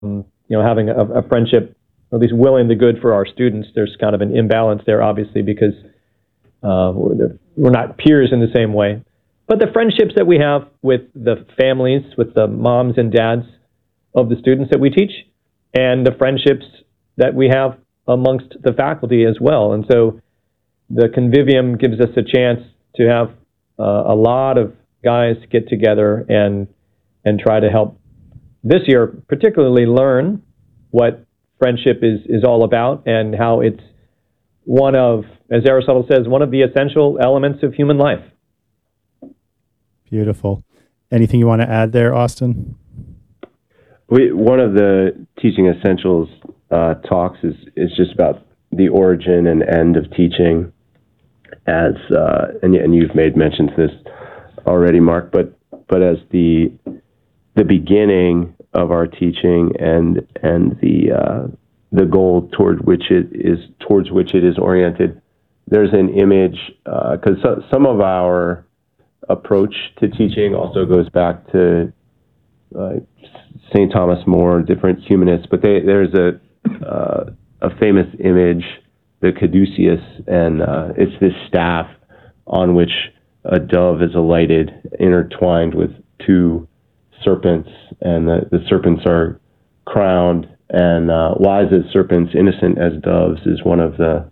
having a friendship, or at least willing the good for our students. There's kind of an imbalance there, obviously, because we're not peers in the same way. But the friendships that we have with the families, with the moms and dads of the students that we teach, and the friendships that we have amongst the faculty as well. And so the Convivium gives us a chance to have a lot of guys get together and try to help this year particularly learn what friendship is all about, and how it's one of, as Aristotle says, one of the essential elements of human life. Beautiful. Anything you want to add there, Austin? One of the teaching essentials talks is just about the origin and end of teaching, as and you've made mention to this already, Mark, but as the beginning of our teaching and the goal towards which it is oriented. There's an image, because some of our approach to teaching also goes back to St. Thomas More, different humanists, but there's a famous image, the caduceus, and it's this staff on which a dove is alighted, intertwined with two serpents, and the serpents are crowned, and wise as serpents, innocent as doves is one of the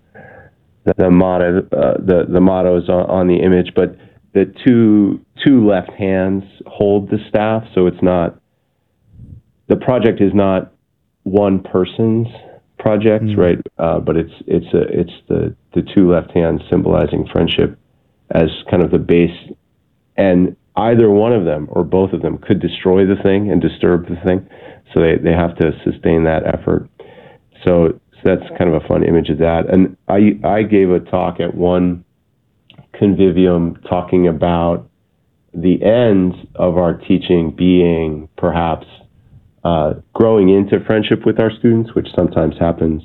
mottos on the image. But the two left hands hold the staff, so it's not, the project is not one person's project, right? But it's the two left hands symbolizing friendship as kind of the base, and either one of them or both of them could destroy the thing and disturb the thing, so they have to sustain that effort. So that's kind of a fun image of that. And I gave a talk at one Convivium talking about the end of our teaching being perhaps growing into friendship with our students, which sometimes happens.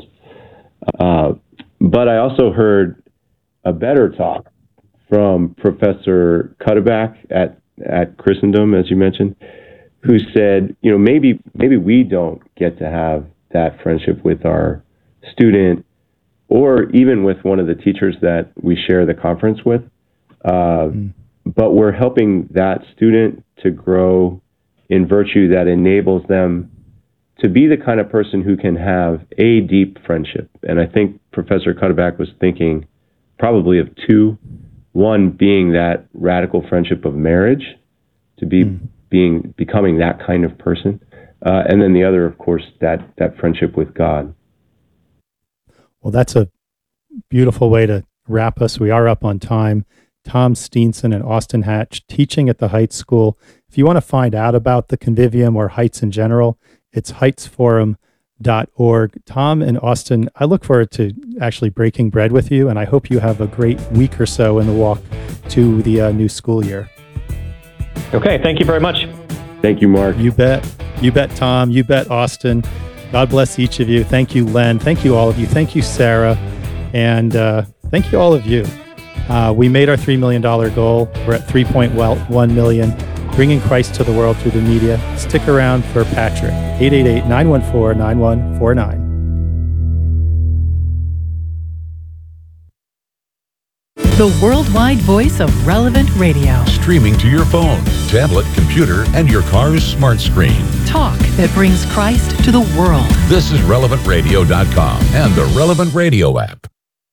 But I also heard a better talk from Professor Cuddeback at Christendom, as you mentioned, who said, maybe we don't get to have that friendship with our student, or even with one of the teachers that we share the conference with, but we're helping that student to grow in virtue that enables them to be the kind of person who can have a deep friendship. And I think Professor Cuddeback was thinking probably of two. One being that radical friendship of marriage, to becoming that kind of person, and then the other, of course, that friendship with God. Well, that's a beautiful way to wrap us. We are up on time. Tom Steenson and Austin Hatch, teaching at the Heights School. If you want to find out about the Convivium or Heights in general, it's heightsforum.org. Tom and Austin, I look forward to actually breaking bread with you, and I hope you have a great week or so in the walk to the new school year. Okay, thank you very much. Thank you, Mark. You bet. You bet, Tom. You bet, Austin. God bless each of you. Thank you, Len. Thank you, all of you. Thank you, Sarah. And thank you, all of you. We made our $3 million goal. We're at 3.1 million, bringing Christ to the world through the media. Stick around for Patrick, 888-914-9149. The worldwide voice of Relevant Radio. Streaming to your phone, tablet, computer, and your car's smart screen. Talk that brings Christ to the world. This is RelevantRadio.com and the Relevant Radio app.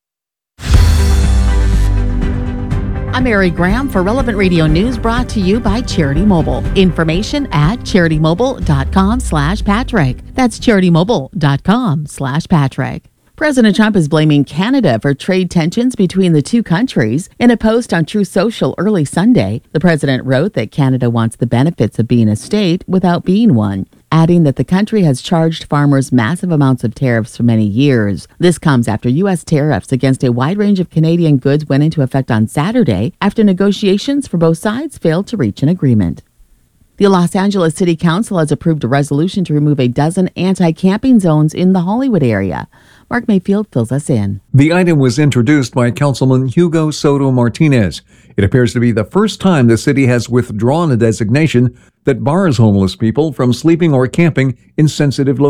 I'm Mary Graham for Relevant Radio News, brought to you by Charity Mobile. Information at CharityMobile.com/Patrick. That's CharityMobile.com/Patrick. President Trump is blaming Canada for trade tensions between the two countries. In a post on Truth Social early Sunday, the president wrote that Canada wants the benefits of being a state without being one, adding that the country has charged farmers massive amounts of tariffs for many years. This comes after U.S. tariffs against a wide range of Canadian goods went into effect on Saturday after negotiations for both sides failed to reach an agreement. The Los Angeles City Council has approved a resolution to remove a dozen anti-camping zones in the Hollywood area. Mark Mayfield fills us in. The item was introduced by Councilman Hugo Soto Martinez. It appears to be the first time the city has withdrawn a designation that bars homeless people from sleeping or camping in sensitive locations.